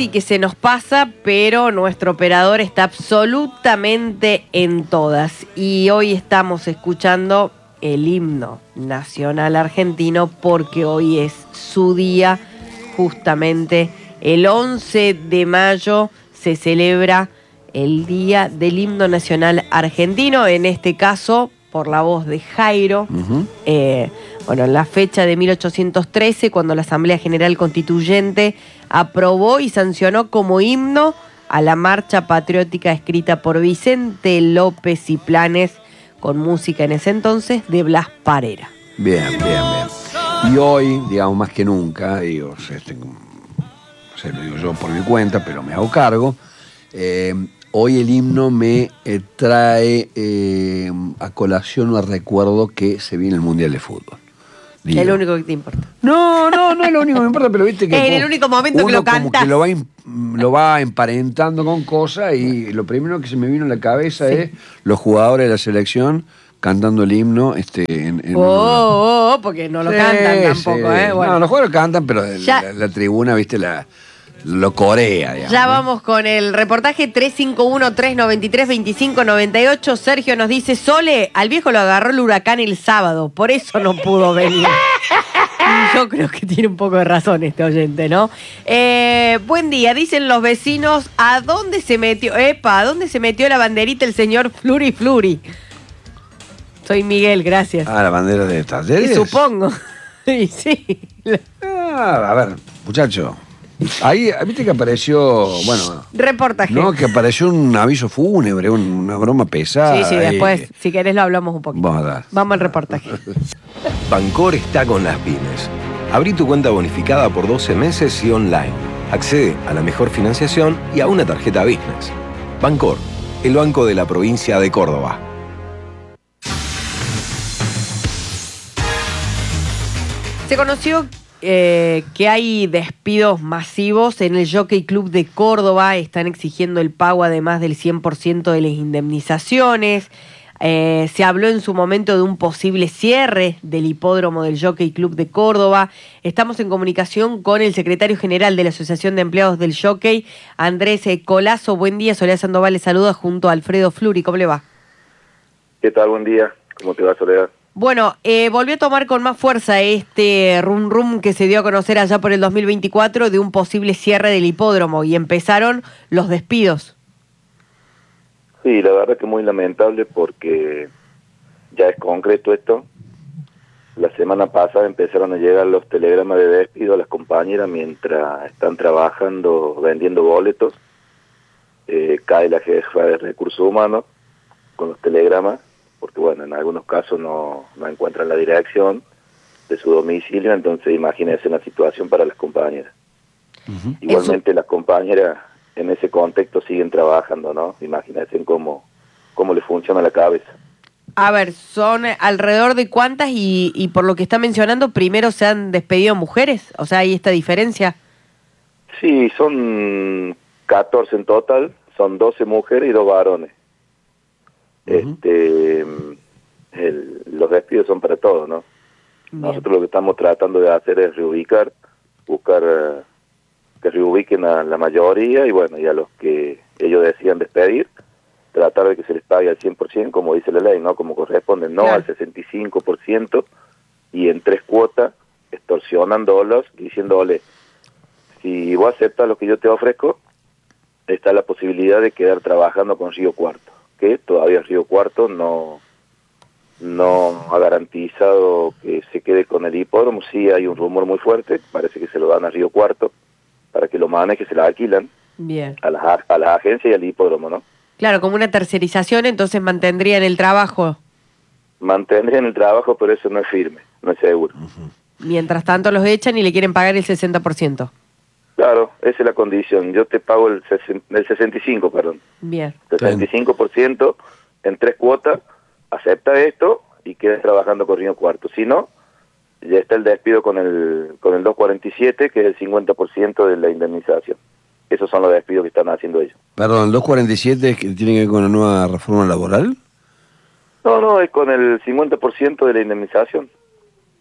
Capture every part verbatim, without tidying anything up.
casi que se nos pasa, pero nuestro operador está absolutamente en todas. Y hoy estamos escuchando el himno nacional argentino porque hoy es su día. Justamente el once de mayo se celebra el Día del Himno Nacional Argentino, en este caso por la voz de Jairo. Uh-huh. eh, bueno, en la fecha de mil ochocientos trece, cuando la Asamblea General Constituyente aprobó y sancionó como himno a la marcha patriótica escrita por Vicente López y Planes, con música en ese entonces de Blas Parera. Bien, bien, bien. Y hoy, digamos, más que nunca, digo, este, no sé, lo digo yo por mi cuenta, pero me hago cargo, eh, hoy el himno me eh, trae eh, a colación o a recuerdo que se viene el Mundial de Fútbol. Digo. Es lo único que te importa. No, no, no es lo único que me importa, pero viste que... Es en el único momento uno que lo como cantas. que lo va, lo va emparentando con cosas y lo primero que se me vino a la cabeza sí. es los jugadores de la selección cantando el himno. Este, en, en oh, oh, oh, porque no lo sí, cantan tampoco, sí. ¿eh? Bueno. No, los jugadores cantan, pero la, la, la tribuna, viste, la... lo corea, digamos. Ya vamos con el reportaje. Tres cinco uno, tres nueve tres, dos cinco nueve ocho. Sergio nos dice: Sole, al viejo lo agarró el huracán el sábado, por eso no pudo venir. Yo creo que tiene un poco de razón este oyente, ¿no? Eh, buen día, dicen los vecinos: ¿a dónde se metió? Epa, ¿a dónde se metió la banderita el señor Fluri Fluri? Soy Miguel, gracias. Ah, la bandera de Talleres. Supongo. Sí, sí. Ah, a ver, muchacho. Ahí, viste que apareció, bueno... Reportaje. No, que apareció un aviso fúnebre, un, una broma pesada. Sí, sí, después, y... si querés lo hablamos un poquito. Vamos a dar. Vamos al reportaje. Bancor está con las pymes. Abrí tu cuenta bonificada por doce meses y online. Accede a la mejor financiación y a una tarjeta business. Bancor, el banco de la provincia de Córdoba. Se conoció Eh, que hay despidos masivos en el Jockey Club de Córdoba. Están exigiendo el pago además del cien por ciento de las indemnizaciones. Eh, se habló en su momento de un posible cierre del hipódromo del Jockey Club de Córdoba. Estamos en comunicación con el secretario general de la Asociación de Empleados del Jockey, Andrés Colazo. Buen día, Soledad Sandoval le saluda junto a Alfredo Fluri. ¿Cómo le va? ¿Qué tal? Buen día. ¿Cómo te va, Soledad? Bueno, eh, volvió a tomar con más fuerza este rum rum que se dio a conocer allá por el dos mil veinticuatro de un posible cierre del hipódromo y empezaron los despidos. Sí, la verdad que muy lamentable porque ya es concreto esto. La semana pasada empezaron a llegar los telegramas de despido a las compañeras mientras están trabajando, vendiendo boletos. Eh, cae la jefa de recursos humanos con los telegramas, porque bueno, en algunos casos no, no encuentran la dirección de su domicilio, entonces imagínense una situación para las compañeras. Uh-huh. Igualmente Eso... las compañeras en ese contexto siguen trabajando, ¿no? Imagínense cómo, cómo les funciona la cabeza. A ver, ¿son alrededor de cuántas? Y, y por lo que está mencionando, primero se han despedido mujeres, o sea, ¿hay esta diferencia? Sí, son catorce en total, son doce mujeres y dos varones. Este, el, los despidos son para todos, ¿no? Bien. Nosotros lo que estamos tratando de hacer es reubicar, buscar uh, que reubiquen a la mayoría y bueno, y a los que ellos decían despedir, tratar de que se les pague al cien por ciento, como dice la ley, ¿no? Como corresponde, no claro. al sesenta y cinco por ciento y en tres cuotas, extorsionándolos, diciéndole, si vos aceptas lo que yo te ofrezco, está la posibilidad de quedar trabajando con Río Cuarto, que todavía Río Cuarto no no ha garantizado que se quede con el hipódromo. Sí hay un rumor muy fuerte, parece que se lo dan a Río Cuarto para que lo maneje, se la alquilan Bien. a las a las agencias y al hipódromo, ¿no? Claro, como una tercerización, entonces mantendrían el trabajo. Mantendrían el trabajo, pero eso no es firme, no es seguro. Uh-huh. Mientras tanto los echan y le quieren pagar el sesenta por ciento. Claro, esa es la condición. Yo te pago el, el sesenta y cinco por ciento, perdón. Bien. sesenta y cinco por ciento en tres cuotas, acepta esto y quedas trabajando con Río Cuarto. Si no, ya está el despido con el con el doscientos cuarenta y siete, que es el cincuenta por ciento de la indemnización. Esos son los despidos que están haciendo ellos. Perdón, ¿el doscientos cuarenta y siete es que tiene que ver con la nueva reforma laboral? No, no, es con el cincuenta por ciento de la indemnización.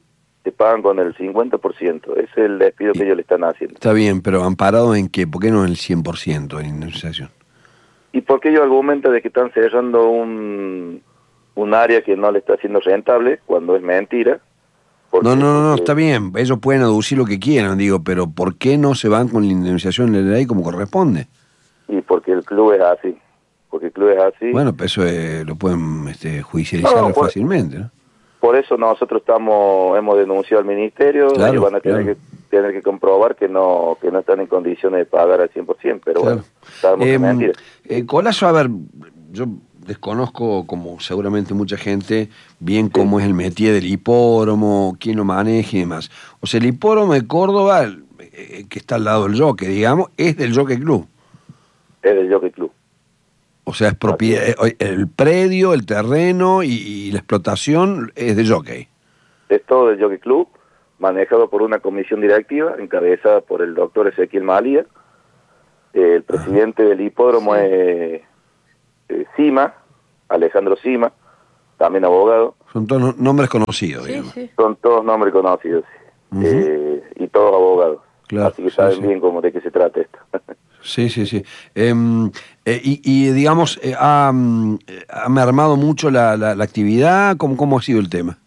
te pagan con el cincuenta por ciento. Ese es el despido que ellos le están haciendo. Está bien, pero ¿amparado en qué? ¿Por qué no en el cien por ciento de indemnización? Y porque ellos argumentan de que están cerrando un, un área que no le está haciendo rentable, cuando es mentira. Porque, no, no, no, no, porque, está bien. Ellos pueden aducir lo que quieran, digo, pero ¿por qué no se van con la indemnización de la ley como corresponde? Y porque el club es así. Porque el club es así. Bueno, pues eso eh, lo pueden este, judicializar no, por, fácilmente, ¿no? Por eso nosotros estamos hemos denunciado al ministerio, Claro, ellos van a tener, claro. que tener que comprobar que no que no están en condiciones de pagar al cien por ciento, pero Claro. bueno, sabemos Eh, que es mentira. eh, Colazo, a ver, yo desconozco, como seguramente mucha gente, bien cómo es el métier del hipódromo, quién lo maneja y demás. O sea, el hipódromo de Córdoba, eh, que está al lado del Jockey, digamos, es del Jockey Club. Es del Jockey Club. O sea, es propiedad, el predio, el terreno y, y la explotación es de Jockey. Es todo del Jockey Club, manejado por una comisión directiva, encabezada por el doctor Ezequiel Malía. El presidente Ajá. del hipódromo sí. es eh, Sima, Alejandro Sima, también abogado. Son todos nombres conocidos, sí, digamos. Sí. Son todos nombres conocidos, uh-huh. eh, y todos abogados. Claro, Así que sí, saben sí. bien cómo de qué se trata esto. Sí, sí, sí. Eh, eh, y, y, digamos, eh, ha, ha mermado mucho la, la, la actividad. ¿Cómo, ¿Cómo ha sido el tema?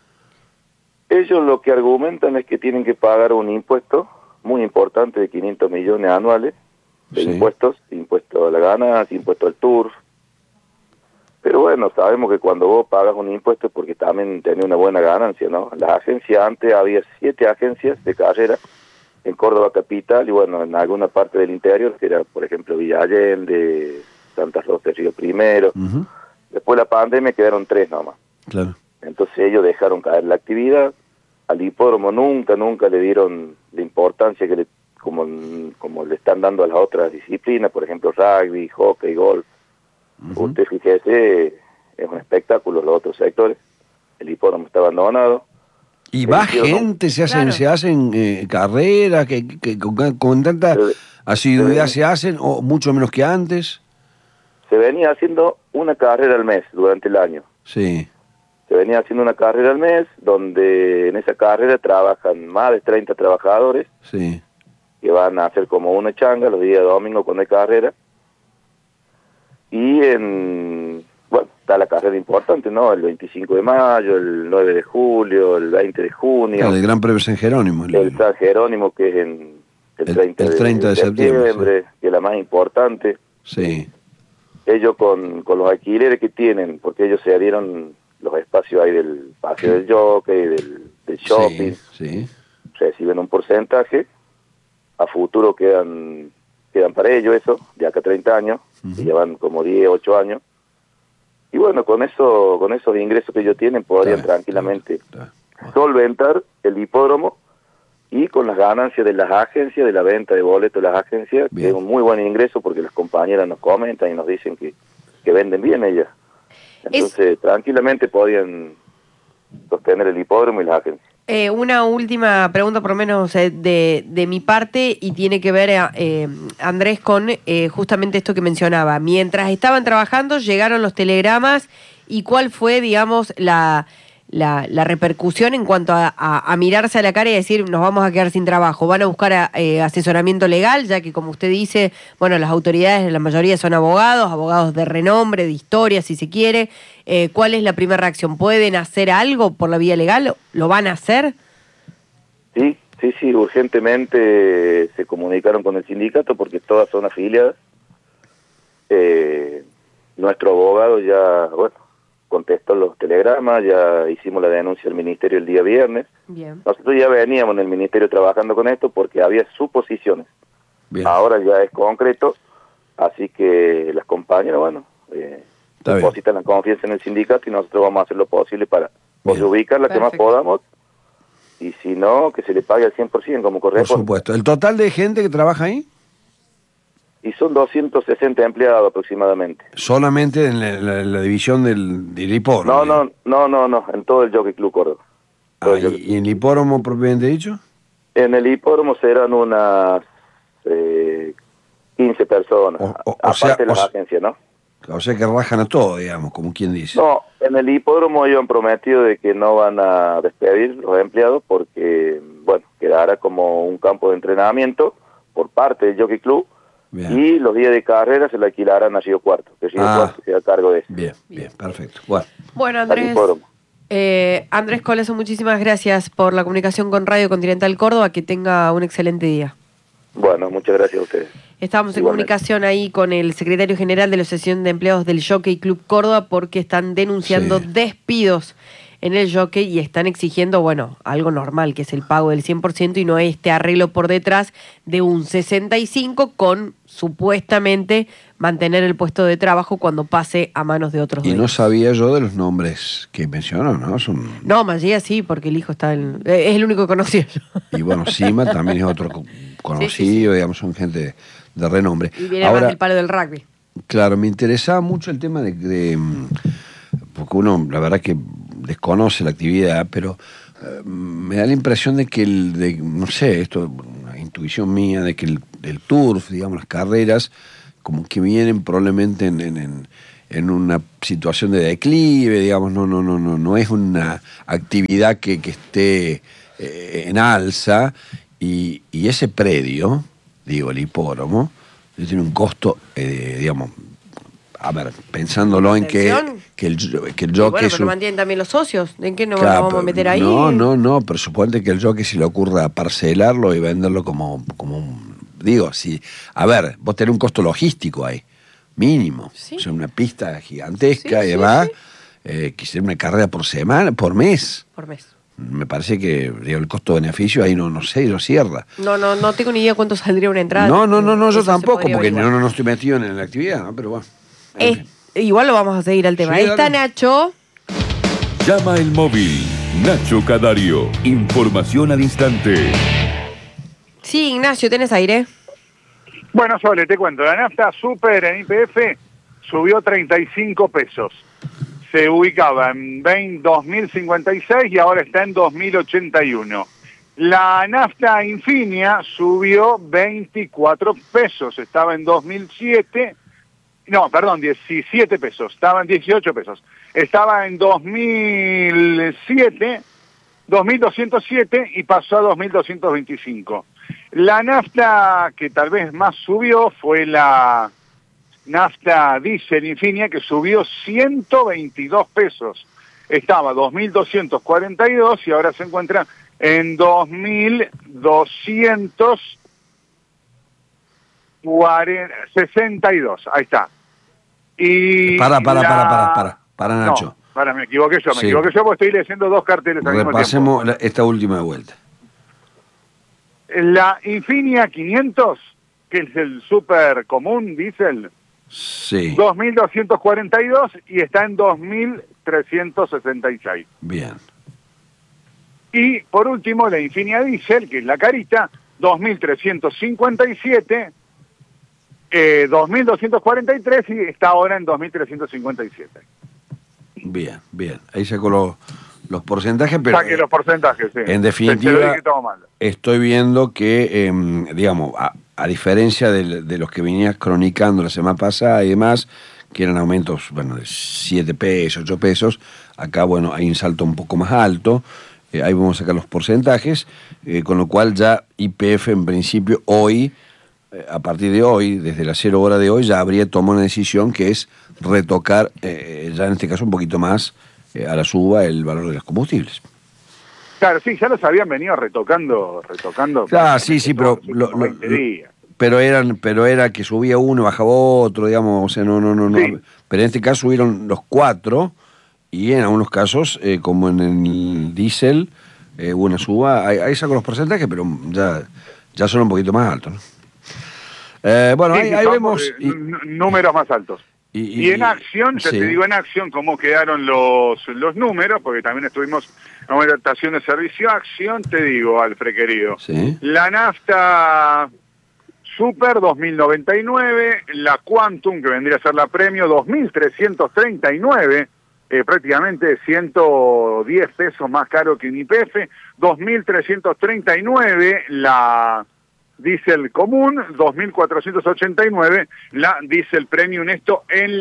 Ellos lo que argumentan es que tienen que pagar un impuesto muy importante de quinientos millones anuales de sí. impuestos, impuesto a la ganancia, impuesto al turf. Pero bueno, sabemos que cuando vos pagas un impuesto es porque también tenés una buena ganancia, ¿no? Las agencias, antes había siete agencias de carrera en Córdoba capital y bueno, en alguna parte del interior, que era por ejemplo Villa Allende, Santa Rosa de Río Primero. Uh-huh. Después de la pandemia quedaron tres nomás. Claro. Entonces ellos dejaron caer la actividad. Al hipódromo nunca, nunca le dieron la importancia que le, como, como le están dando a las otras disciplinas, por ejemplo rugby, hockey, golf. Uh-huh. Usted fíjese, es un espectáculo los otros sectores. El hipódromo está abandonado. Y va gente, se hacen, claro. se hacen eh, carreras, que, que, que con, con tanta se, asiduidad se, se hacen, o mucho menos que antes. Se venía haciendo una carrera al mes durante el año. Sí. Se venía haciendo una carrera al mes, donde en esa carrera trabajan más de treinta trabajadores. Sí. Que van a hacer como una changa los días de domingo cuando hay carrera. Y en... Bueno, está la carrera importante, ¿no? El veinticinco de mayo, el nueve de julio, el veinte de junio. Claro, el Gran Premio San Jerónimo. El, el San Jerónimo, que es en el, el treinta, el treinta de, de septiembre, septiembre sí. Que es la más importante. Sí. Ellos con, con los alquileres que tienen, porque ellos se adhieron los espacios ahí del paseo del jockey, del, del shopping, sí, sí. Reciben un porcentaje, a futuro quedan quedan para ellos eso, de acá a treinta años, uh-huh. Y llevan como diez, ocho años. Y bueno, con eso con esos ingresos que ellos tienen podrían está, tranquilamente está, está. solventar el hipódromo y con las ganancias de las agencias, de la venta de boletos de las agencias, bien. Que es un muy buen ingreso porque las compañeras nos comentan y nos dicen que, que venden bien ellas. Entonces, es... tranquilamente podrían sostener el hipódromo y las agencias. Eh, una última pregunta, por lo menos eh, de, de mi parte, y tiene que ver, eh, Andrés, con eh, justamente esto que mencionaba. Mientras estaban trabajando, llegaron los telegramas, y cuál fue, digamos, la, la, la repercusión en cuanto a, a, a mirarse a la cara y decir, nos vamos a quedar sin trabajo. ¿Van a buscar eh, asesoramiento legal? Ya que, como usted dice, bueno, las autoridades, la mayoría son abogados, abogados de renombre, de historia, si se quiere. Eh, ¿Cuál es la primera reacción? ¿Pueden hacer algo por la vía legal? ¿Lo van a hacer? Sí, sí, sí, urgentemente se comunicaron con el sindicato porque todas son afiliadas. Eh, nuestro abogado ya, bueno, contestó los telegramas, ya hicimos la denuncia al ministerio el día viernes. Bien. Nosotros ya veníamos en el ministerio trabajando con esto porque había suposiciones. Bien. Ahora ya es concreto, así que las compañeras, bueno... Eh, depositan la confianza en el sindicato y nosotros vamos a hacer lo posible para ubicar la que más podamos y si no, que se le pague al cien por ciento como corresponde. Por supuesto. ¿El total de gente que trabaja ahí? Y son doscientos sesenta empleados aproximadamente. ¿Solamente en la, la, la división del, del hipódromo? No, no, no, no, no, en todo el Jockey Club Córdoba. Ah, ¿y, ¿Y en el hipódromo propiamente dicho? En el hipódromo serán unas eh, quince personas, o, o, aparte o sea, de las o, agencias, ¿no? O sea que rajan a todo, digamos, como quien dice. No, en el hipódromo ellos han prometido de que no van a despedir los empleados porque, bueno, quedará como un campo de entrenamiento por parte del Jockey Club. Bien. Y los días de carrera se lo alquilarán a Río Cuarto, que Río ah, Cuarto se da cargo de eso. Bien, bien, perfecto. Bueno, bueno Andrés, eh, Andrés Coleso, muchísimas gracias por la comunicación con Radio Continental Córdoba, que tenga un excelente día. Bueno, muchas gracias a ustedes. Estábamos en comunicación ahí con el secretario general de la Asociación de Empleados del Jockey Club Córdoba porque están denunciando sí. despidos en el jockey y están exigiendo, bueno, algo normal, que es el pago del cien por ciento y no este arreglo por detrás de un sesenta y cinco por ciento con supuestamente mantener el puesto de trabajo cuando pase a manos de otros. Y dueños. No sabía yo de los nombres que mencionó, ¿no? Son... No, Magia sí, porque el hijo está en... es el único que conocía yo. Y bueno, Sima también es otro conocido, sí, sí, sí. digamos, son gente de renombre. Y viene Ahora, más del palo del rugby. Claro, me interesaba mucho el tema de, de... Porque uno, la verdad que desconoce la actividad, pero eh, me da la impresión de que el, de, no sé, esto es una intuición mía, de que el, el turf, digamos, las carreras, como que vienen probablemente en, en, en una situación de declive, digamos, no, no, no, no, no es una actividad que, que esté eh, en alza, y, y ese predio, digo, el hipódromo, tiene un costo, eh, digamos, a ver, pensándolo en que, que el, que el jockey... Bueno, pero lo mantienen también los socios. ¿En qué nos claro, vamos a meter ahí? No, no, no, pero suponte que el jockey se le ocurra parcelarlo y venderlo como, como un... Digo, si... A ver, vos tenés un costo logístico ahí, mínimo. Sí. O sea, una pista gigantesca sí, y demás. Sí, sí. Eh, quisiera una carrera por semana, por mes. Por mes. Me parece que digo, el costo-beneficio ahí no, no sé, no cierra. No, no, no tengo ni idea cuánto saldría una entrada. No, no, no, no yo tampoco, porque no, no, no estoy metido en la actividad, ¿no? Pero bueno. Es, igual lo vamos a seguir al tema. Sí, está Nacho. Llama el móvil. Nacho Cadario. Información al instante. Sí, Ignacio, ¿tenés aire? Bueno, Sole, te cuento. La nafta super en I P F subió treinta y cinco pesos. Se ubicaba en dos mil cincuenta y seis y ahora está en dos mil ochenta y uno. La nafta Infinia subió veinticuatro pesos. Estaba en dos mil siete... No, perdón, diecisiete pesos, estaba en dieciocho pesos. Estaba en dos mil siete, dos mil doscientos siete y pasó a dos mil doscientos veinticinco. La nafta que tal vez más subió fue la nafta diésel Infinia, que subió ciento veintidós pesos. Estaba dos mil doscientos cuarenta y dos y ahora se encuentra en dos mil doscientos sesenta y dos. Ahí está. Y para, para, la... para, para, para, para, Nacho. No, para, me equivoqué yo, me sí. equivoqué yo porque estoy leyendo dos carteles al mismo tiempo. Repasemos esta última vuelta. La Infinia quinientos, que es el super común diésel, sí. dos mil doscientos cuarenta y dos y está en dos mil trescientos sesenta y seis. Bien. Y por último, la Infinia diésel, que es la carita, dos mil trescientos cincuenta y siete, eh, dos mil doscientos cuarenta y tres y está ahora en dos mil trescientos cincuenta y siete. Bien, bien. Ahí sacó los, los porcentajes, pero... Saque los porcentajes, sí. En definitiva, estoy viendo que, eh, digamos, a, a diferencia de, de los que venías cronicando la semana pasada y demás, que eran aumentos, bueno, de siete pesos, ocho pesos, acá, bueno, hay un salto un poco más alto. Eh, ahí vamos a sacar los porcentajes, eh, con lo cual ya Y P F en principio hoy, eh, a partir de hoy, desde la cero hora de hoy, ya habría tomado una decisión que es retocar, eh, ya en este caso un poquito más eh, a la suba el valor de los combustibles. Claro, sí, ya los habían venido retocando, retocando. Claro, sí, sí, pero lo, lo, lo, pero eran, pero era que subía uno, bajaba otro, digamos, o sea, no, no, no, sí. no. Pero en este caso subieron los cuatro. Y en algunos casos, eh, como en el diésel, eh, hubo una suba, ahí, ahí saco los porcentajes, pero ya, ya son un poquito más altos, ¿no? Eh, bueno, sí, ahí, ahí vemos... Y, números más altos. Y, y, y en acción, ya sí. te digo en acción cómo quedaron los, los números, porque también estuvimos en una estación de servicio. Acción, te digo, Alfred, querido. ¿Sí? La nafta Super, dos mil noventa y nueve, la Quantum, que vendría a ser la Premio, dos mil trescientos treinta y nueve, Eh, prácticamente ciento diez pesos más caro que en I P F, dos mil trescientos treinta y nueve la diésel común, dos mil cuatrocientos ochenta y nueve la diésel premium, esto en la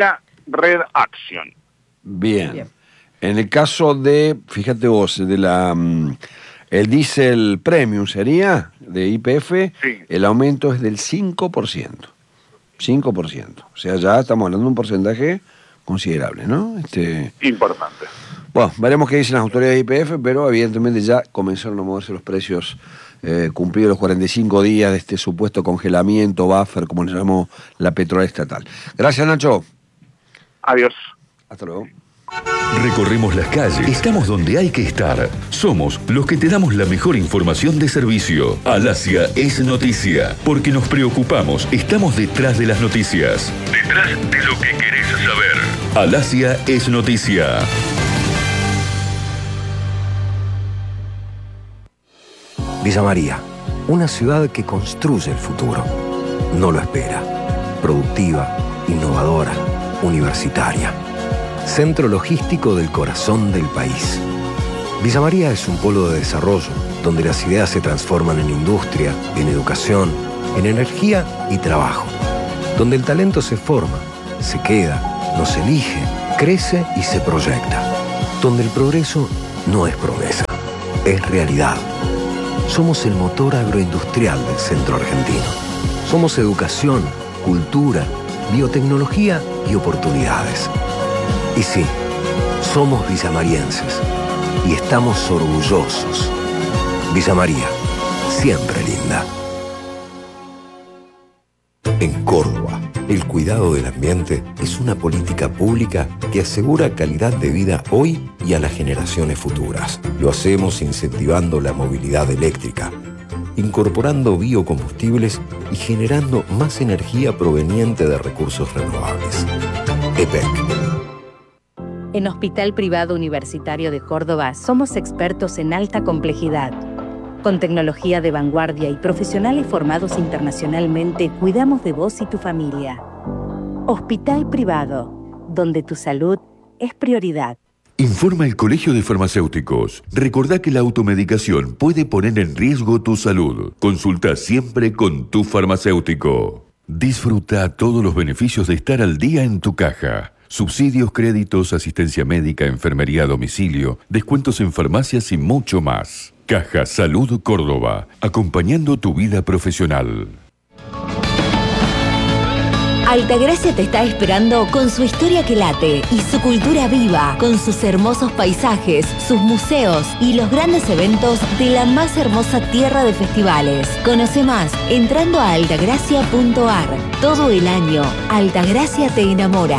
Red Action. Bien. Bien. En el caso de, fíjate vos, de la um, el diésel premium sería de Y P F, sí. El aumento es del cinco por ciento. cinco por ciento. O sea, ya estamos hablando de un porcentaje considerable, ¿no? Este... Importante. Bueno, veremos qué dicen las autoridades de Y P F, pero evidentemente ya comenzaron a moverse los precios eh, cumplidos los cuarenta y cinco días de este supuesto congelamiento, buffer, como le llamó la petrolera estatal. Gracias, Nacho. Adiós. Hasta luego. Recorremos las calles, estamos donde hay que estar. Somos los que te damos la mejor información de servicio. Alasia es noticia, porque nos preocupamos, estamos detrás de las noticias. Detrás de lo que querés saber. Alasia es noticia. Villa María, una ciudad que construye el futuro, no lo espera. Productiva, innovadora, universitaria. Centro logístico del corazón del país. Villa María es un polo de desarrollo, donde las ideas se transforman en industria, en educación, en energía y trabajo. Donde el talento se forma, se queda, nos elige, crece y se proyecta. Donde el progreso no es promesa, es realidad. Somos el motor agroindustrial del centro argentino. Somos educación, cultura, biotecnología y oportunidades. Y sí, somos villamarienses y estamos orgullosos. Villa María, siempre linda. En Córdoba, el cuidado del ambiente es una política pública que asegura calidad de vida hoy y a las generaciones futuras. Lo hacemos incentivando la movilidad eléctrica, incorporando biocombustibles y generando más energía proveniente de recursos renovables. E P E C. En Hospital Privado Universitario de Córdoba somos expertos en alta complejidad. Con tecnología de vanguardia y profesionales formados internacionalmente, cuidamos de vos y tu familia. Hospital Privado, donde tu salud es prioridad. Informa el Colegio de Farmacéuticos. Recordá que la automedicación puede poner en riesgo tu salud. Consulta siempre con tu farmacéutico. Disfruta todos los beneficios de estar al día en tu caja. Subsidios, créditos, asistencia médica, enfermería a domicilio, descuentos en farmacias y mucho más. Caja Salud Córdoba, acompañando tu vida profesional. Altagracia te está esperando con su historia que late y su cultura viva, con sus hermosos paisajes, sus museos y los grandes eventos de la más hermosa tierra de festivales. Conoce más entrando a altagracia punto ar. Todo el año, Altagracia te enamora.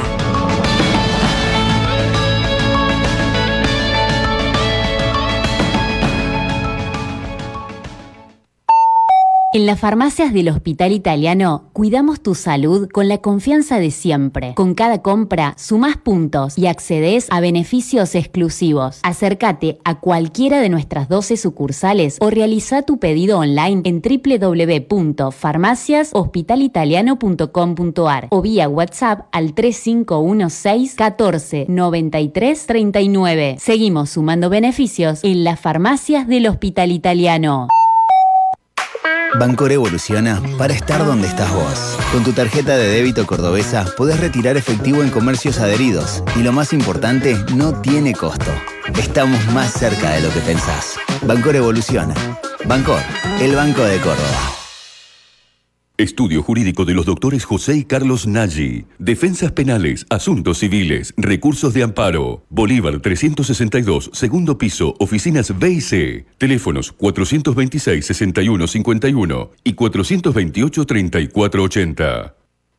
En las farmacias del Hospital Italiano cuidamos tu salud con la confianza de siempre. Con cada compra sumás puntos y accedes a beneficios exclusivos. Acércate a cualquiera de nuestras doce sucursales o realiza tu pedido online en doble u doble u doble u punto farmacias hospital italiano punto com punto ar o vía WhatsApp al tres cinco uno seis uno cuatro nueve tres tres nueve. Seguimos sumando beneficios en las farmacias del Hospital Italiano. Bancor evoluciona para estar donde estás vos. Con tu tarjeta de débito cordobesa podés retirar efectivo en comercios adheridos. Y lo más importante, no tiene costo. Estamos más cerca de lo que pensás. Bancor evoluciona. Bancor, el Banco de Córdoba. Estudio jurídico de los doctores José y Carlos Nagy. Defensas penales, asuntos civiles, recursos de amparo. Bolívar trescientos sesenta y dos, segundo piso, oficinas B y C. Teléfonos cuatrocientos veintiséis, sesenta y uno cincuenta y uno y cuatrocientos veintiocho, treinta y cuatro ochenta.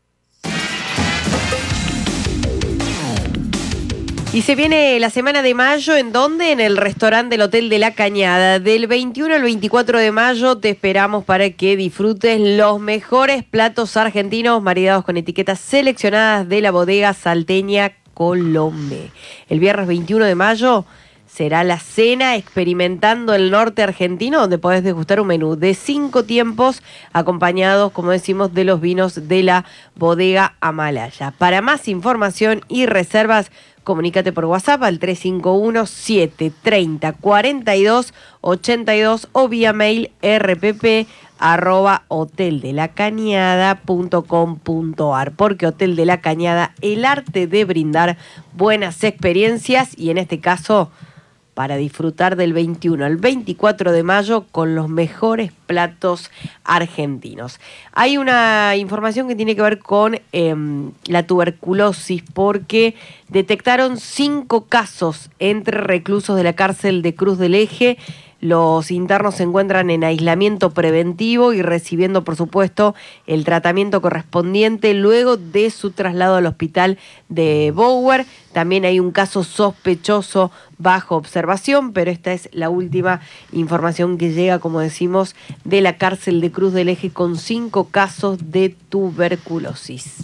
Y se viene la semana de mayo, ¿en dónde? En el restaurante del Hotel de la Cañada. Del veintiuno al veinticuatro de mayo te esperamos para que disfrutes los mejores platos argentinos maridados con etiquetas seleccionadas de la bodega salteña Colombe. El viernes veintiuno de mayo será la cena experimentando el norte argentino, donde podés degustar un menú de cinco tiempos acompañados, como decimos, de los vinos de la bodega Amalaya. Para más información y reservas, comunícate por WhatsApp al tres cinco uno, siete tres cero, cuatro dos ocho dos o vía mail r p p arroba hotel de la cañada punto com punto ar, porque Hotel de la Cañada, el arte de brindar buenas experiencias, y en este caso para disfrutar del veintiuno al veinticuatro de mayo con los mejores platos argentinos. Hay una información que tiene que ver con eh, la tuberculosis, porque detectaron cinco casos entre reclusos de la cárcel de Cruz del Eje. Los internos se encuentran en aislamiento preventivo y recibiendo, por supuesto, el tratamiento correspondiente luego de su traslado al hospital de Bower. También hay un caso sospechoso bajo observación, pero esta es la última información que llega, como decimos, de la cárcel de Cruz del Eje, con cinco casos de tuberculosis.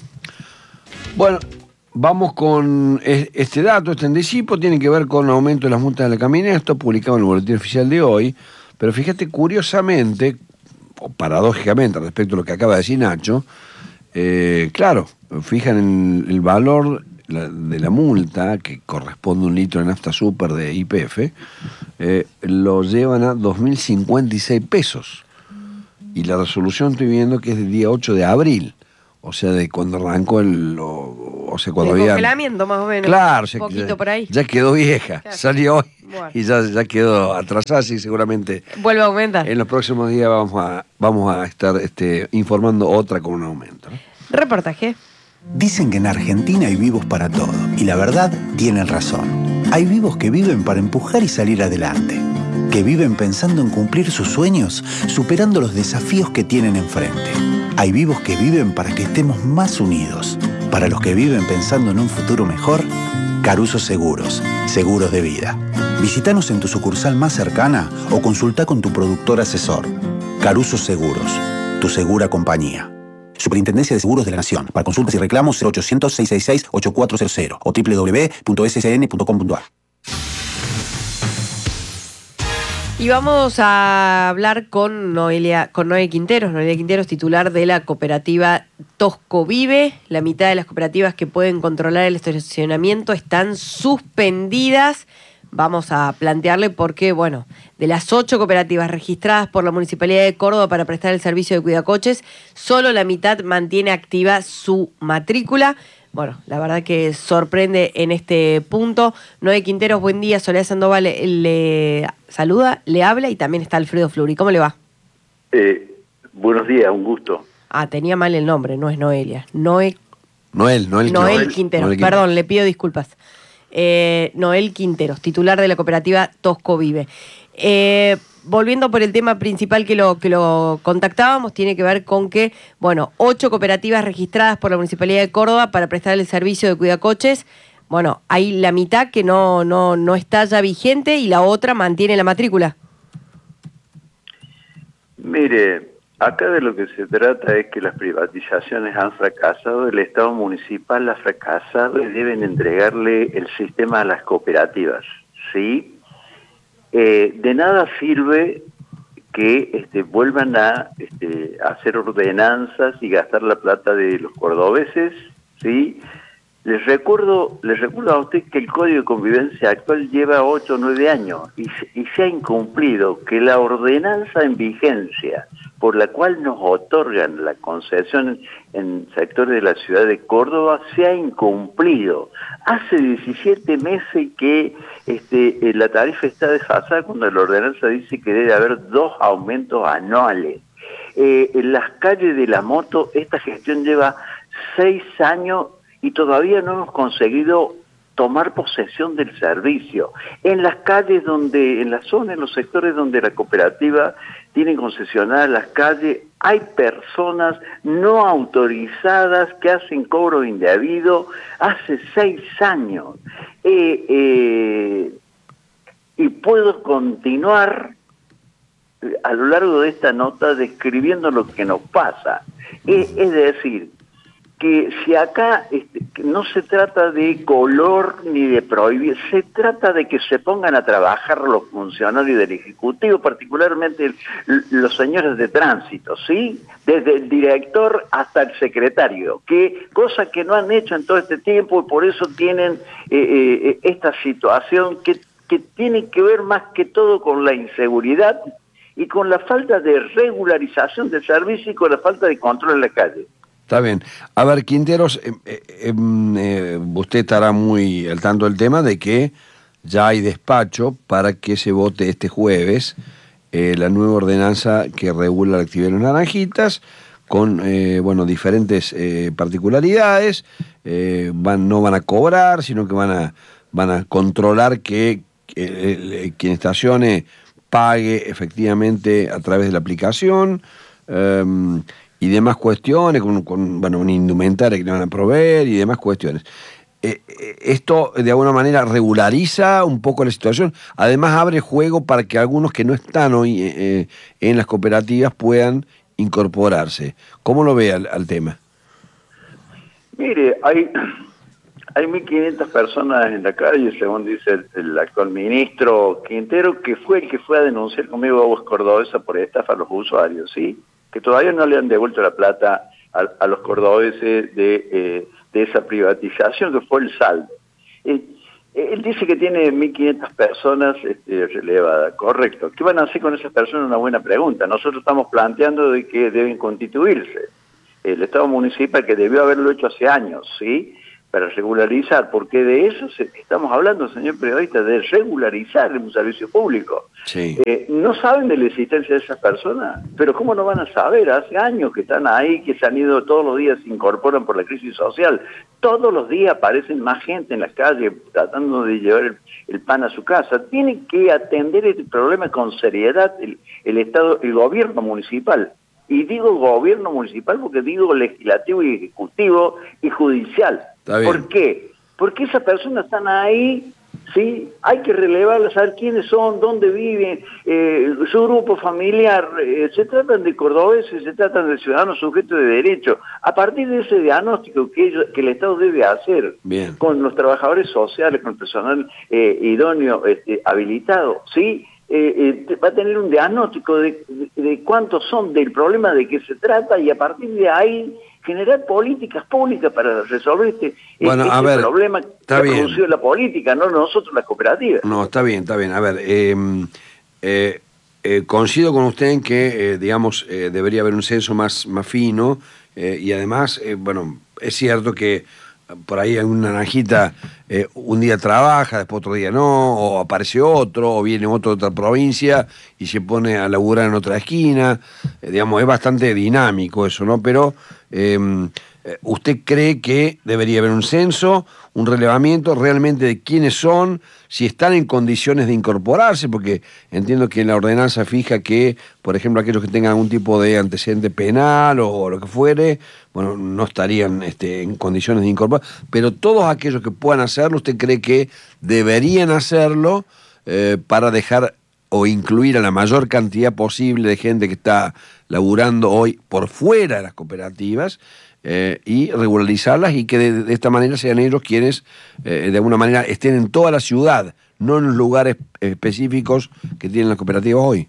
Bueno, vamos con este dato, este anticipo, tiene que ver con el aumento de las multas de la caminera, esto publicado en el boletín oficial de hoy, pero fíjate, curiosamente, o paradójicamente, respecto a lo que acaba de decir Nacho, eh, claro, fijan en el valor de la multa, que corresponde a un litro de nafta super de Y P F, eh, lo llevan a dos mil cincuenta y seis pesos, y la resolución estoy viendo que es del día ocho de abril. O sea, de cuando arrancó el... O, o sea, cuando el había... congelamiento, más o menos. Claro, un poquito ya, por ahí. Ya quedó vieja, claro. Salió hoy, bueno. Y ya, ya quedó atrasada, y seguramente... Vuelve a aumentar. En los próximos días vamos a, vamos a estar este, informando otra con un aumento, ¿no? Reportaje. Dicen que en Argentina hay vivos para todo, y la verdad, tienen razón. Hay vivos que viven para empujar y salir adelante, que viven pensando en cumplir sus sueños, superando los desafíos que tienen enfrente. Hay vivos que viven para que estemos más unidos. Para los que viven pensando en un futuro mejor, Caruso Seguros, seguros de vida. Visítanos en tu sucursal más cercana o consulta con tu productor asesor. Caruso Seguros, tu segura compañía. Superintendencia de Seguros de la Nación. Para consultas y reclamos cero ochocientos, seiscientos sesenta y seis, ochenta y cuatro cero cero o doble u doble u doble u punto s s n punto com punto a r. Y vamos a hablar con Noelia, con Noé Quinteros. Noelia Quinteros, titular de la cooperativa Tosco Vive. La mitad de las cooperativas que pueden controlar el estacionamiento están suspendidas. Vamos a plantearle por qué, bueno, de las ocho cooperativas registradas por la Municipalidad de Córdoba para prestar el servicio de cuidacoches, solo la mitad mantiene activa su matrícula. Bueno, la verdad que sorprende en este punto. Noé Quinteros, buen día. Soledad Sandoval le, le saluda, le habla, y también está Alfredo Fluri. ¿Cómo le va? Eh, buenos días, un gusto. Ah, tenía mal el nombre, no es Noelia. Noé... Noel, Noel, Noel, Noel Quinteros, Noel perdón, Quinteros. le pido disculpas. Eh, Noel Quinteros, titular de la cooperativa Tosco Vive. Eh, volviendo por el tema principal que lo, que lo contactábamos, tiene que ver con que, bueno, ocho cooperativas registradas por la Municipalidad de Córdoba para prestar el servicio de cuidacoches. Bueno, hay la mitad que no, no, no está ya vigente y la otra mantiene la matrícula. Mire, acá de lo que se trata es que las privatizaciones han fracasado, el Estado municipal ha fracasado y deben entregarle el sistema a las cooperativas, ¿sí? Eh, de nada sirve que este, vuelvan a este, hacer ordenanzas y gastar la plata de los cordobeses, ¿sí? Les recuerdo, les recuerdo a usted que el Código de Convivencia actual lleva ocho o nueve años y, y se ha incumplido, que la ordenanza en vigencia por la cual nos otorgan la concesión en sectores de la ciudad de Córdoba se ha incumplido. Hace diecisiete meses que este, la tarifa está desfasada cuando la ordenanza dice que debe haber dos aumentos anuales. Eh, en las calles de la moto esta gestión lleva seis años y todavía no hemos conseguido tomar posesión del servicio. En las calles donde, en las zonas, en los sectores donde la cooperativa tiene concesionadas las calles, hay personas no autorizadas que hacen cobro indebido hace seis años. Eh, eh, y puedo continuar a lo largo de esta nota describiendo lo que nos pasa. Es, es decir, que si acá este, no se trata de color ni de prohibir, se trata de que se pongan a trabajar los funcionarios del Ejecutivo, particularmente el, los señores de tránsito, ¿sí? Desde el director hasta el secretario, que cosa que no han hecho en todo este tiempo y por eso tienen eh, eh, esta situación que, que tiene que ver más que todo con la inseguridad y con la falta de regularización del servicio y con la falta de control en la calle. Está bien. A ver, Quinteros, eh, eh, eh, usted estará muy al tanto del tema de que ya hay despacho para que se vote este jueves eh, la nueva ordenanza que regula la actividad de los naranjitas, con eh, bueno, diferentes eh, particularidades. Eh, van, no van a cobrar, sino que van a, van a controlar que, que eh, quien estacione pague efectivamente a través de la aplicación. Eh, y demás cuestiones, con, con bueno, un indumentario que le van a proveer y demás cuestiones. Eh, eh, esto de alguna manera regulariza un poco la situación, además abre juego para que algunos que no están hoy eh, en las cooperativas puedan incorporarse. ¿Cómo lo ve al, al tema? Mire, hay, hay mil quinientas personas en la calle, según dice el, el actual ministro Quintero, que fue el que fue a denunciar conmigo a Aguas Cordobesa por estafa a los usuarios, ¿sí? Que todavía no le han devuelto la plata a, a los cordobeses de, eh, de esa privatización, que fue el saldo. Eh, él dice que tiene mil quinientas personas este, relevadas, correcto. ¿Qué van a hacer con esas personas? Una buena pregunta. Nosotros estamos planteando de que deben constituirse. El Estado municipal, que debió haberlo hecho hace años, ¿sí?, para regularizar, porque de eso se, estamos hablando, señor periodista, de regularizar un servicio público. Sí. Eh, no saben de la existencia de esas personas, pero ¿cómo no van a saber? Hace años que están ahí, que se han ido todos los días, se incorporan por la crisis social. Todos los días aparecen más gente en las calles tratando de llevar el, el pan a su casa. Tienen que atender este problema con seriedad el, el Estado, el gobierno municipal. Y digo gobierno municipal porque digo legislativo y ejecutivo y judicial. ¿Por qué? Porque esas personas están ahí, ¿sí? Hay que relevarlas, saber quiénes son, dónde viven, eh, su grupo familiar. Eh, se tratan de cordobeses, se tratan de ciudadanos sujetos de derecho. A partir de ese diagnóstico que, ellos, que el Estado debe hacer Bien. con los trabajadores sociales, con el personal eh, idóneo este, habilitado, ¿sí? Eh, eh, va a tener un diagnóstico de, de, de cuántos son, del problema de qué se trata, y a partir de ahí generar políticas públicas para resolver este, bueno, este a ver, problema que ha producido la política, no nosotros las cooperativas. No, está bien, está bien. A ver, eh, eh, eh, coincido con usted en que, eh, digamos, eh, debería haber un censo más, más fino, eh, y además, eh, bueno, es cierto que por ahí en una naranjita eh, un día trabaja, después otro día no, o aparece otro, o viene otro de otra provincia y se pone a laburar en otra esquina. Eh, digamos, es bastante dinámico eso, ¿no? Pero eh, ¿usted cree que debería haber un censo, un relevamiento realmente de quiénes son, si están en condiciones de incorporarse? Porque entiendo que en la ordenanza fija que, por ejemplo, aquellos que tengan algún tipo de antecedente penal o, o lo que fuere, bueno, no estarían este, en condiciones de incorporar, pero todos aquellos que puedan hacerlo, ¿usted cree que deberían hacerlo eh, para dejar o incluir a la mayor cantidad posible de gente que está laburando hoy por fuera de las cooperativas, eh, y regularizarlas, y que de, de esta manera sean ellos quienes eh, de alguna manera estén en toda la ciudad, no en los lugares específicos que tienen las cooperativas hoy?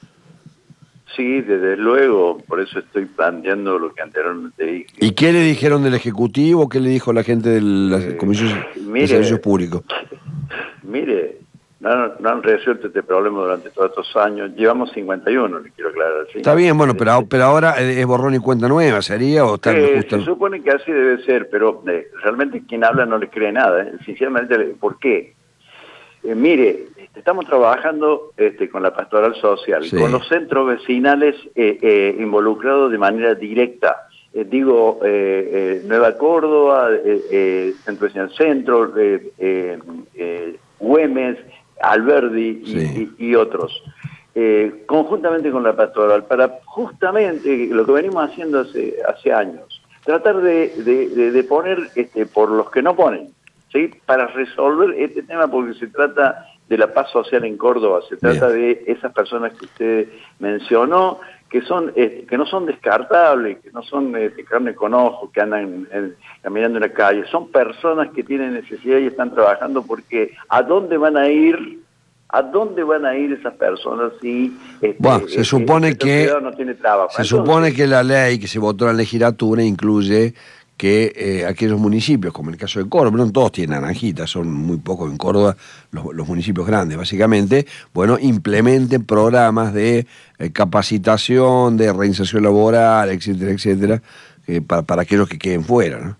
Sí, desde luego, por eso estoy planteando lo que anteriormente dije. ¿Y qué le dijeron del Ejecutivo? ¿Qué le dijo la gente de la eh, Comisión de Servicios Públicos? Mire, no, no han resuelto este problema durante todos estos años. Llevamos cincuenta y uno, le quiero aclarar. ¿sí? Está bien, bueno, pero, pero ahora es borrón y cuenta nueva, ¿sería? ¿O están eh, justo... Se supone que así debe ser, pero eh, realmente quien habla no le cree nada. ¿eh? Sinceramente, ¿por qué? Eh, mire, estamos trabajando este, con la pastoral social, sí, con los centros vecinales eh, eh, involucrados de manera directa. Eh, digo, eh, eh, Nueva Córdoba, eh, eh, Centro Vecinal Centro, eh, eh, eh, Güemes, Alberdi y, sí. y, y otros. Eh, conjuntamente con la pastoral, para justamente lo que venimos haciendo hace, hace años, tratar de, de, de, de poner este, por los que no ponen, ¿sí? Para resolver este tema, porque se trata de la paz social en Córdoba, se trata Bien. de esas personas que usted mencionó, que son eh, que no son descartables, que no son eh, de carne con ojos, que andan en, caminando en la calle, son personas que tienen necesidad y están trabajando, porque ¿a dónde van a ir? ¿A dónde van a ir esas personas si este, bueno, se supone este que no tiene trabajo? Se Entonces, supone que la ley que se votó en la legislatura incluye que eh, aquellos municipios, como en el caso de Córdoba, no todos tienen naranjitas, son muy pocos en Córdoba, los, los municipios grandes básicamente, bueno, implementen programas de eh, capacitación, de reinserción laboral, etcétera, etcétera, eh, para, para aquellos que queden fuera, ¿no?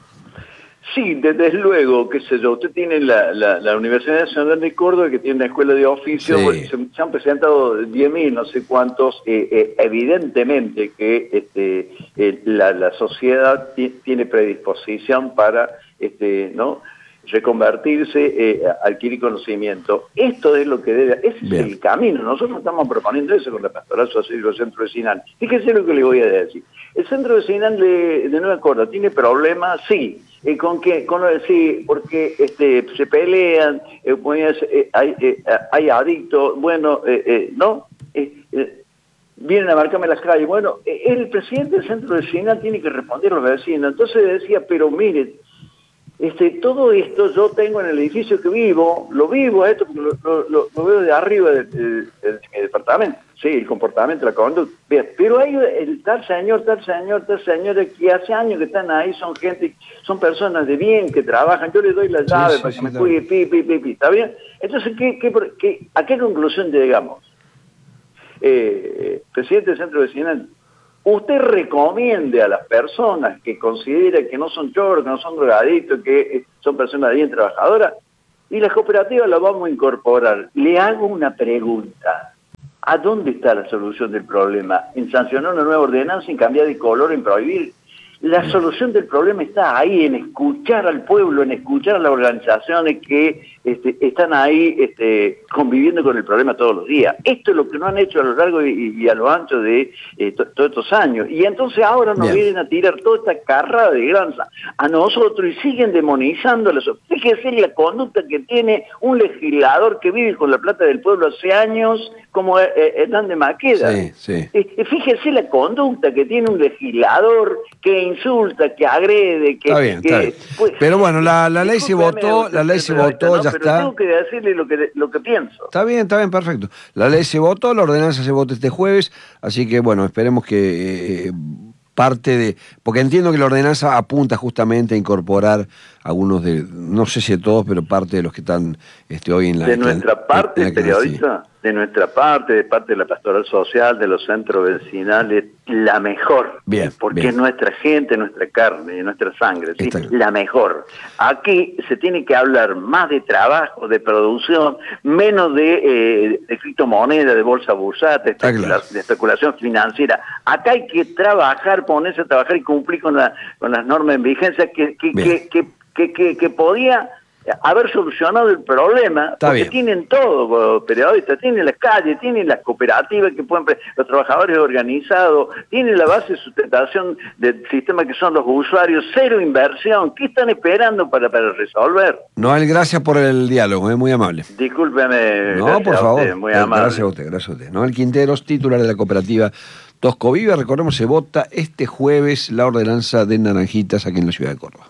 Sí, desde luego, qué sé yo, usted tiene la, la, la Universidad Nacional de Córdoba, que tiene una escuela de oficio, sí. se, se han presentado diez mil, no sé cuántos, eh, eh, evidentemente que este, eh, la, la sociedad tiene predisposición para este, ¿no? reconvertirse, eh, adquirir conocimiento. Esto es lo que debe, ese Bien. es el camino. Nosotros estamos proponiendo eso con la Pastoral Social y los centros vecinales. Fíjese lo que le voy a decir. El centro vecinal de, de Nueva Córdoba tiene problemas, sí. Eh, ¿Con qué? Con, sí, porque este, se pelean, eh, eh, hay, eh, hay adictos, bueno, eh, eh, ¿no? Eh, eh, vienen a marcarme las calles. Bueno, eh, el presidente del centro vecinal tiene que responder a los vecinos. Entonces decía, pero mire, Este, todo esto yo tengo en el edificio que vivo, lo vivo esto porque lo, lo, lo veo de arriba de, de, de, de mi departamento, sí, el comportamiento, la conducta, bien, pero hay el tal señor, tal señor, tal señor que hace años que están ahí, son gente, son personas de bien, que trabajan, yo les doy la llave sí, sí, para sí, que sí, me cuide, pi, pi, pi, pi, ¿está bien? Entonces, ¿qué, qué, qué, ¿a qué conclusión llegamos? Eh, presidente del centro vecinal, usted recomiende a las personas que considera que no son choros, que no son drogadictos, que son personas bien trabajadoras, y las cooperativas las vamos a incorporar. Le hago una pregunta. ¿A dónde está la solución del problema? ¿En sancionar una nueva ordenanza, en cambiar de color, en prohibir? La solución del problema está ahí, en escuchar al pueblo, en escuchar a las organizaciones que este, están ahí este, conviviendo con el problema todos los días. Esto es lo que no han hecho a lo largo y, y a lo ancho de eh, to, todos estos años. Y entonces ahora nos Bien. vienen a tirar toda esta carrada de granza a nosotros y siguen demonizándolos. Fíjese la conducta que tiene un legislador que vive con la plata del pueblo hace años, como eh, Hernández Maqueda. Sí, sí. Eh, fíjese la conducta que tiene un legislador que insulta, que agrede, que... Está bien, que, está bien. Pues, pero bueno, la, la ley se votó, la ley se votó, no, ya pero está. tengo que decirle lo que, lo que pienso. Está bien, está bien, perfecto. La ley se votó, la ordenanza se votó este jueves, así que bueno, esperemos que... Eh, parte de, porque entiendo que la ordenanza apunta justamente a incorporar algunos de, no sé si de todos, pero parte de los que están este, hoy en la... De nuestra parte, en la periodista, de nuestra parte, de parte de la Pastoral Social, de los centros vecinales, la mejor. Bien, porque bien. es nuestra gente, nuestra carne, nuestra sangre, ¿sí? La mejor. Aquí se tiene que hablar más de trabajo, de producción, menos de, eh, de criptomoneda, de bolsa bursátil, de, especula claro. de especulación financiera. Acá hay que trabajar, ponerse a trabajar y cumplir con, la, con las normas en vigencia que, que, que, que, que, que, que podía haber solucionado el problema. Está porque bien. Tienen todo, periodistas, tienen las calles, tienen las cooperativas que pueden, los trabajadores organizados, tienen la base de sustentación del sistema que son los usuarios, cero inversión. ¿Qué están esperando para, para resolver? Noel, gracias por el diálogo, es muy amable. Discúlpeme. No, por favor. Usted, muy amable. Gracias a usted, gracias a usted. Noel Quinteros, titular de la cooperativa Tosco Viva. Recordemos, se vota este jueves la ordenanza de naranjitas aquí en la ciudad de Córdoba.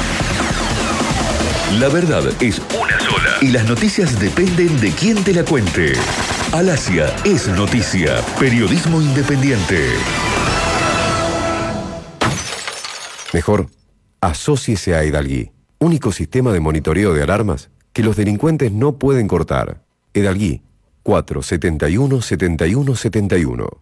La verdad es una sola y las noticias dependen de quién te la cuente. Alasia es noticia, periodismo independiente. Mejor, asóciese a Edalguí, único sistema de monitoreo de alarmas que los delincuentes no pueden cortar. Edalguí, cuatro setenta y uno, setenta y uno, setenta y uno.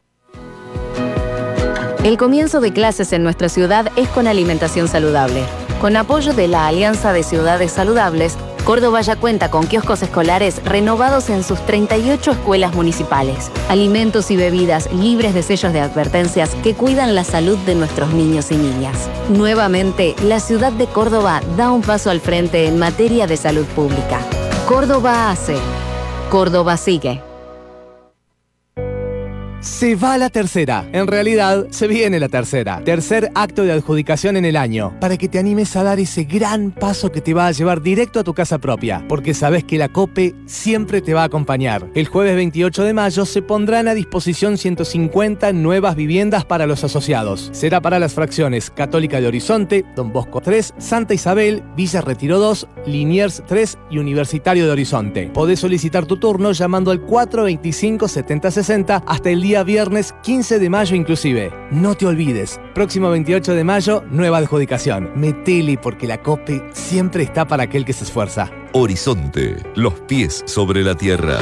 El comienzo de clases en nuestra ciudad es con alimentación saludable. Con apoyo de la Alianza de Ciudades Saludables, Córdoba ya cuenta con kioscos escolares renovados en sus treinta y ocho escuelas municipales. Alimentos y bebidas libres de sellos de advertencias que cuidan la salud de nuestros niños y niñas. Nuevamente, la ciudad de Córdoba da un paso al frente en materia de salud pública. Córdoba hace. Córdoba sigue. Se va la tercera. En realidad, se viene la tercera. Tercer acto de adjudicación en el año. Para que te animes a dar ese gran paso que te va a llevar directo a tu casa propia. Porque sabes que la COPE siempre te va a acompañar. El jueves veintiocho de mayo se pondrán a disposición ciento cincuenta nuevas viviendas para los asociados. Será para las fracciones Católica de Horizonte, Don Bosco tres, Santa Isabel, Villa Retiro dos, Liniers tres y Universitario de Horizonte. Podés solicitar tu turno llamando al cuatro veinticinco, setenta sesenta hasta el día viernes quince de mayo inclusive. No te olvides, próximo veintiocho de mayo, nueva adjudicación. Metele porque la COPE siempre está para aquel que se esfuerza. Horizonte, los pies sobre la tierra.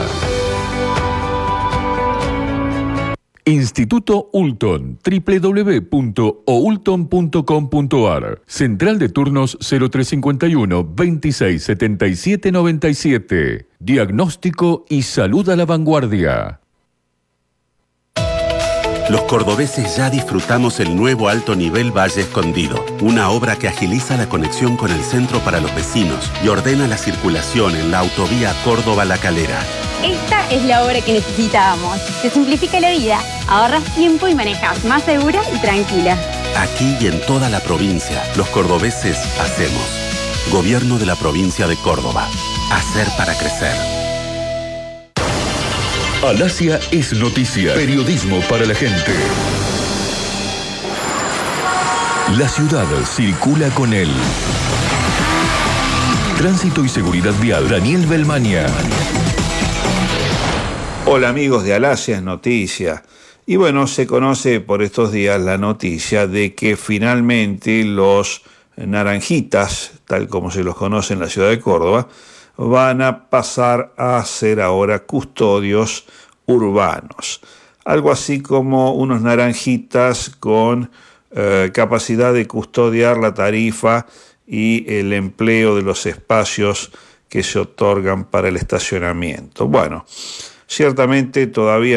Instituto Ulton, doble u doble u doble u punto oulton punto com punto a r. Central de turnos cero tres cincuenta y uno, veintiséis setenta y siete noventa y siete. Diagnóstico y salud a la vanguardia. Los cordobeses ya disfrutamos el nuevo alto nivel Valle Escondido, una obra que agiliza la conexión con el centro para los vecinos y ordena la circulación en la autovía Córdoba-La Calera. Esta es la obra que necesitábamos. Te simplifica la vida, ahorras tiempo y manejas más segura y tranquila. Aquí y en toda la provincia, los cordobeses hacemos. Gobierno de la provincia de Córdoba. Hacer para crecer. Alasia es noticia. Periodismo para la gente. La ciudad circula con él. Tránsito y seguridad vial. Daniel Belmania. Hola amigos de Alasia es noticia. Y bueno, se conoce por estos días la noticia de que finalmente los naranjitas, tal como se los conoce en la ciudad de Córdoba, van a pasar a ser ahora custodios urbanos. Algo así como unos naranjitas con eh, capacidad de custodiar la tarifa y el empleo de los espacios que se otorgan para el estacionamiento. Bueno, ciertamente todavía